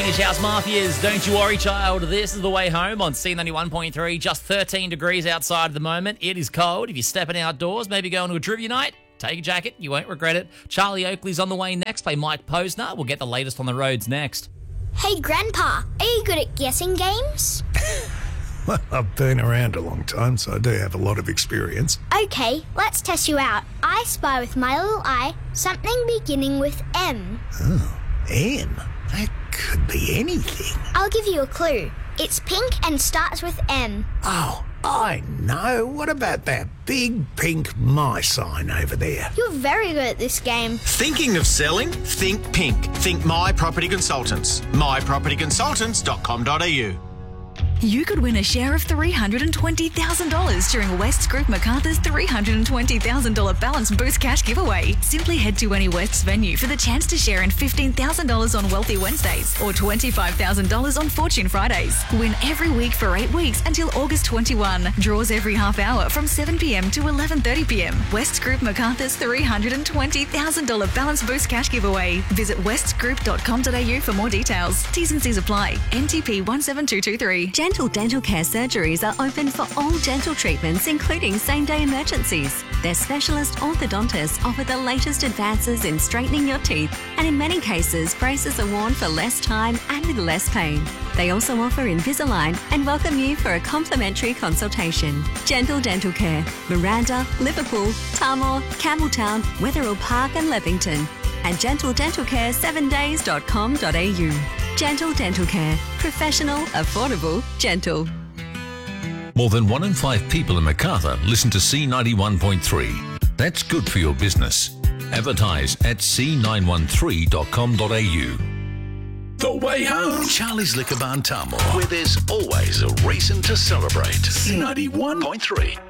Swedish House Mafias, Don't You Worry Child. This is The Way Home on C91.3. Just 13 degrees outside at the moment. It is cold. If you're stepping outdoors, maybe going to a trivia night, take a jacket. You won't regret it. Charlie Oakley's on the way next. Play Mike Posner. We'll get the latest on the roads next. Hey, Grandpa, are you good at guessing games? Well, I've been around a long time, so I do have a lot of experience. Okay, let's test you out. I spy with my little eye something beginning with M. Oh, M? That could be anything. I'll give you a clue. It's pink and starts with M. Oh, I know. What about that big pink My sign over there? You're very good at this game. Thinking of selling? Think pink. Think My Property Consultants. mypropertyconsultants.com.au. You could win a share of $320,000 during Wests Group Macarthur's $320,000 Balance Boost Cash giveaway. Simply head to any Wests venue for the chance to share in $15,000 on Wealthy Wednesdays or $25,000 on Fortune Fridays. Win every week for 8 weeks until August 21. Draws every half hour from 7 p.m. to 11:30 p.m. Wests Group Macarthur's $320,000 Balance Boost Cash giveaway. Visit westsgroup.com.au for more details. T's and C's apply. NTP 17223. Gentle Dental Care surgeries are open for all dental treatments, including same-day emergencies. Their specialist orthodontists offer the latest advances in straightening your teeth, and in many cases, braces are worn for less time and with less pain. They also offer Invisalign and welcome you for a complimentary consultation. Gentle Dental Care, Miranda, Liverpool, Tamworth, Campbelltown, Wetherill Park and Levington. And gentledentalcare7days.com.au. Gentle Dental Care. Professional, affordable, gentle. More than 1 in 5 people in Macarthur listen to C91.3. That's good for your business. Advertise at c913.com.au. The Way Home. Charlie's Liquor Barn Tamworth, where there's always a reason to celebrate. C91.3.